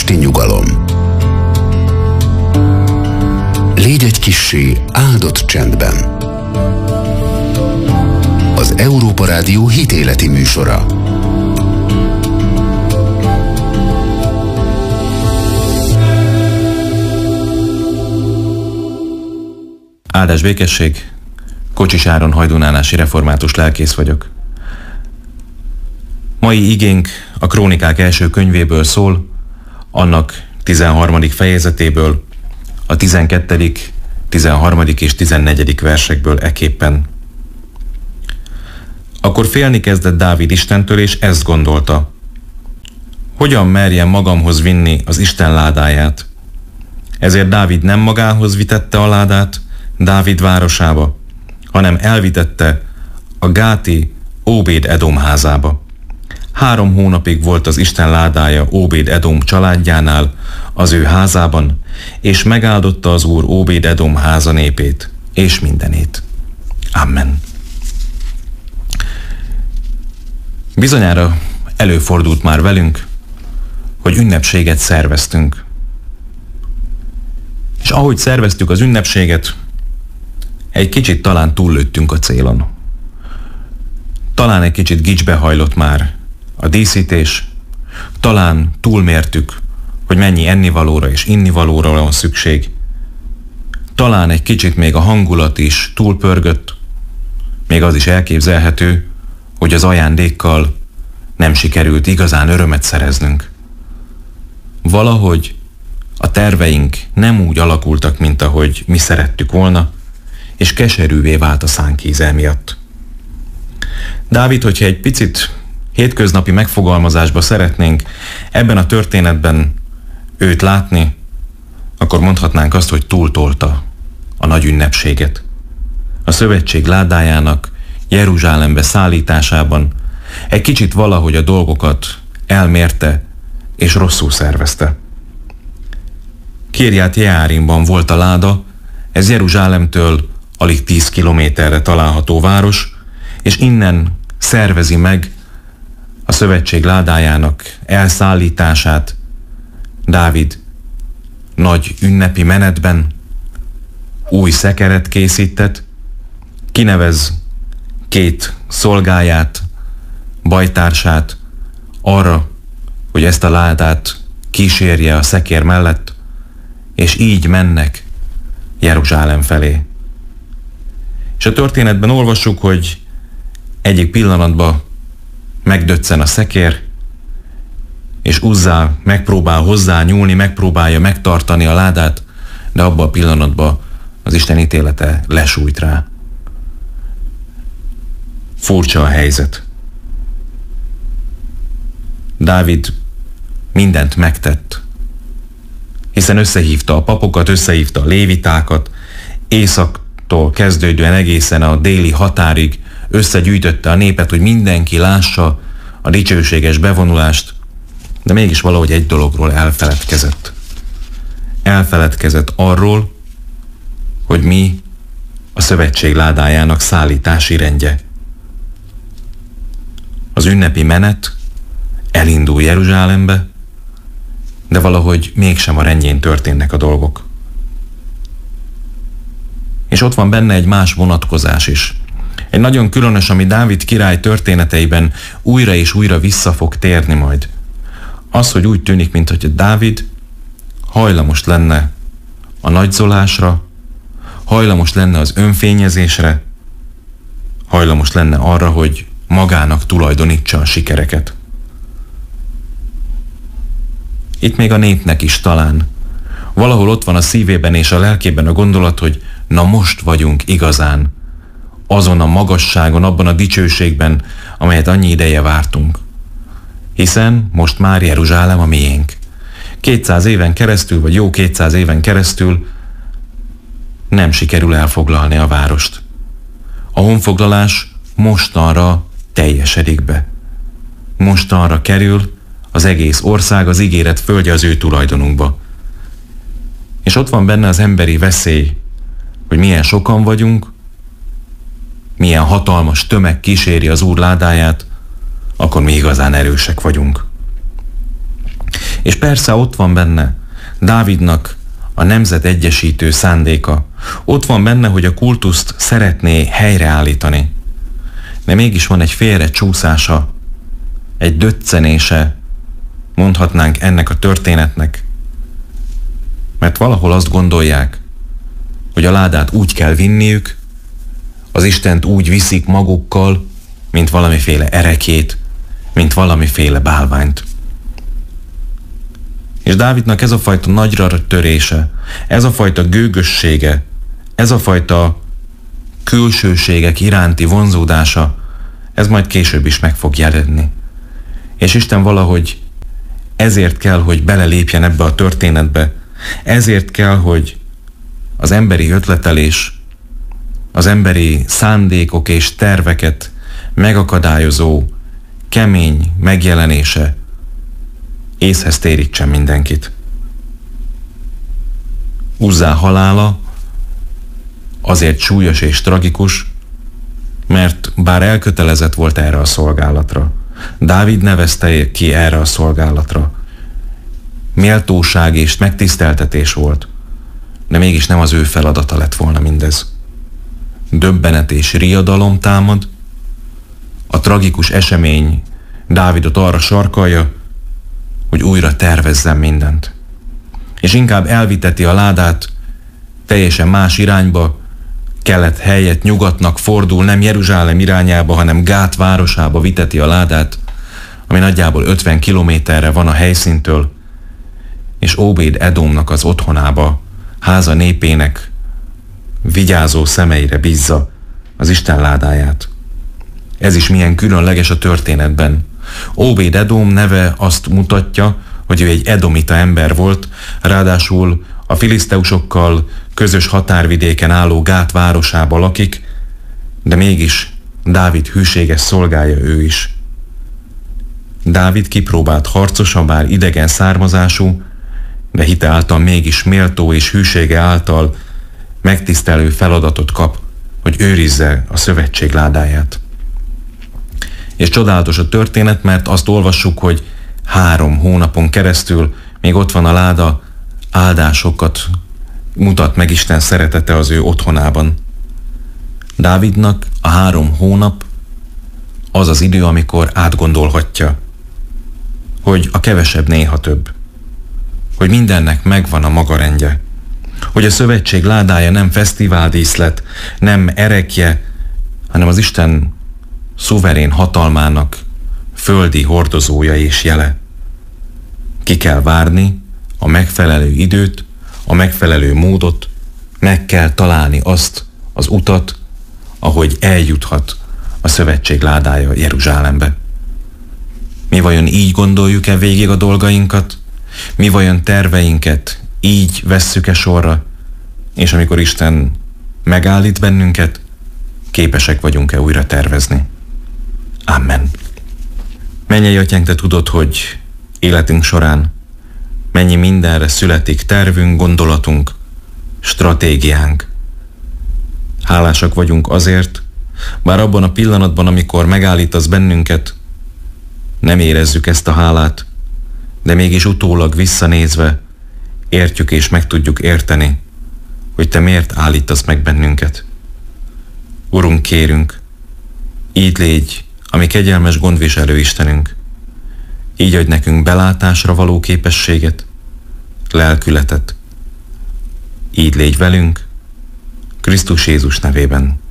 esti nyugalom. Légy egy kissé áldott csendben. Az Európa Rádió hitéleti műsora. Áldás békesség, Kocsis Áron hajdunánási református lelkész vagyok. Mai igénk a Krónikák első könyvéből szól, annak 13. fejezetéből, a 12., 13. és 14. versekből eképpen. Akkor félni kezdett Dávid Istentől, és ezt gondolta: hogyan merjem magamhoz vinni az Isten ládáját? Ezért Dávid nem magához vitette a ládát Dávid városába, hanem elvitette a gáti Óbéd-edom házába. 3 hónapig volt az Isten ládája Óbéd-edom családjánál, az ő házában, és megáldotta az Úr Óbéd-edom háza népét, és mindenét. Amen. Bizonyára előfordult már velünk, hogy ünnepséget szerveztünk. És ahogy szerveztük az ünnepséget, egy kicsit talán túllőttünk a célon. Talán egy kicsit gicsbe hajlott már a díszítés, talán túlmértük, hogy mennyi ennivalóra és innivalóra van szükség. Talán egy kicsit még a hangulat is túlpörgött, még az is elképzelhető, hogy az ajándékkal nem sikerült igazán örömet szereznünk. Valahogy a terveink nem úgy alakultak, mint ahogy mi szerettük volna, és keserűvé vált a szánkíz emiatt. Dávid, hogyha egy picit hétköznapi megfogalmazásba szeretnénk ebben a történetben őt látni, akkor mondhatnánk azt, hogy túltolta a nagy ünnepséget. A szövetség ládájának Jeruzsálembe szállításában egy kicsit valahogy a dolgokat elmérte és rosszul szervezte. Kirját Jeárimban volt a láda, ez Jeruzsálemtől alig 10 kilométerre található város, és innen szervezi meg a szövetség ládájának elszállítását Dávid nagy ünnepi menetben, új szekeret készített, kinevez 2 szolgáját, bajtársát arra, hogy ezt a ládát kísérje a szekér mellett, és így mennek Jeruzsálem felé. És a történetben olvassuk, hogy egyik pillanatban megdöccen a szekér, és Uzzá megpróbál hozzá nyúlni, megpróbálja megtartani a ládát, de abban a pillanatban az Isten ítélete lesújt rá. Furcsa a helyzet. Dávid mindent megtett, hiszen összehívta a papokat, összehívta a lévitákat, északtól kezdődően egészen a déli határig összegyűjtötte a népet, hogy mindenki lássa a dicsőséges bevonulást, de mégis valahogy egy dologról elfeledkezett. Elfeledkezett arról, hogy mi a szövetség ládájának szállítási rendje. Az ünnepi menet elindul Jeruzsálembe, de valahogy mégsem a rendjén történnek a dolgok. És ott van benne egy más vonatkozás is. Egy nagyon különös, ami Dávid király történeteiben újra és újra vissza fog térni majd. Az, hogy úgy tűnik, mintha Dávid hajlamos lenne a nagyzolásra, hajlamos lenne az önfényezésre, hajlamos lenne arra, hogy magának tulajdonítsa a sikereket. Itt még a népnek is talán valahol ott van a szívében és a lelkében a gondolat, hogy na most vagyunk igazán azon a magasságon, abban a dicsőségben, amelyet annyi ideje vártunk. Hiszen most már Jeruzsálem a miénk. 200 éven keresztül, vagy jó 200 éven keresztül nem sikerül elfoglalni a várost. A honfoglalás mostanra teljesedik be. Mostanra kerül az egész ország, az ígéret földje az ő tulajdonunkba. És ott van benne az emberi veszély, hogy milyen sokan vagyunk, milyen hatalmas tömeg kíséri az Úr ládáját, akkor mi igazán erősek vagyunk. És persze ott van benne Dávidnak a nemzet egyesítő szándéka. Ott van benne, hogy a kultuszt szeretné helyreállítani. De mégis van egy félre csúszása, egy döccenése, mondhatnánk ennek a történetnek. Mert valahol azt gondolják, hogy a ládát úgy kell vinniük, az Istent úgy viszik magukkal, mint valamiféle erekét, mint valamiféle bálványt. És Dávidnak ez a fajta nagyra törése, ez a fajta gőgössége, ez a fajta külsőségek iránti vonzódása, ez majd később is meg fog jelenni. És Isten valahogy ezért kell, hogy belelépjen ebbe a történetbe, ezért kell, hogy az emberi ötletelés, az emberi szándékok és terveket megakadályozó, kemény megjelenése észhez térítsen mindenkit. Uzzá halála azért súlyos és tragikus, mert bár elkötelezett volt erre a szolgálatra, Dávid nevezte ki erre a szolgálatra, méltóság és megtiszteltetés volt, de mégis nem az ő feladata lett volna mindez. Döbbenet és riadalom támad, a tragikus esemény Dávidot arra sarkalja, hogy újra tervezzen mindent. És inkább elviteti a ládát teljesen más irányba, kelet helyett nyugatnak fordul, nem Jeruzsálem irányába, hanem Gát városába viteti a ládát, ami nagyjából 50 kilométerre van a helyszíntől, és Óbéd Edomnak az otthonába, háza népének vigyázó szemeire bízza az Isten ládáját. Ez is milyen különleges a történetben. Óbéd Edom neve azt mutatja, hogy ő egy edomita ember volt, ráadásul a filiszteusokkal közös határvidéken álló Gát városába lakik, de mégis Dávid hűséges szolgája ő is. Dávid kipróbált harcosa, bár idegen származású, de hite által mégis méltó és hűsége által megtisztelő feladatot kap, hogy őrizze a szövetség ládáját. És csodálatos a történet, mert azt olvassuk, hogy 3 hónapon keresztül még ott van a láda, áldásokat mutat meg Isten szeretete az ő otthonában. Dávidnak a 3 hónap az az idő, amikor átgondolhatja, hogy a kevesebb néha több, hogy mindennek megvan a maga rendje, hogy a szövetség ládája nem fesztiváldíszlet, nem erekje, hanem az Isten szuverén hatalmának földi hordozója és jele. Ki kell várni a megfelelő időt, a megfelelő módot, meg kell találni azt az utat, ahogy eljuthat a szövetség ládája Jeruzsálembe. Mi vajon így gondoljuk-e végig a dolgainkat? Mi vajon terveinket így vesszük-e sorra? És amikor Isten megállít bennünket, képesek vagyunk-e újra tervezni? Amen. Mennyei Atyánk, Te tudod, hogy életünk során mennyi mindenre születik tervünk, gondolatunk, stratégiánk. Hálásak vagyunk azért, bár abban a pillanatban, amikor megállítasz bennünket, nem érezzük ezt a hálát, de mégis utólag visszanézve értjük és meg tudjuk érteni, hogy Te miért állítasz meg bennünket. Urunk, kérünk, így légy a mi kegyelmes gondviselő Istenünk. Így adj nekünk belátásra való képességet, lelkületet. Így légy velünk, Krisztus Jézus nevében.